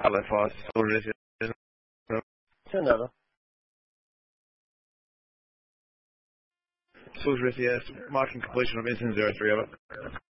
LFR, Send over. Soldier, yes, marking completion of incident 03, over.